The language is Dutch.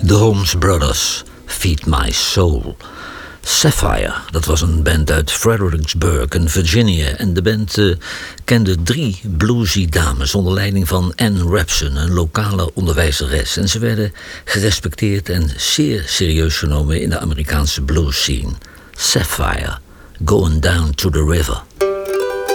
The Holmes Brothers, Feed My Soul. Sapphire, dat was een band uit Fredericksburg in Virginia. En de band kende 3 bluesy dames onder leiding van Ann Rapson, een lokale onderwijzeres. En ze werden gerespecteerd en zeer serieus genomen in de Amerikaanse blues scene. Sapphire, Going Down to the River.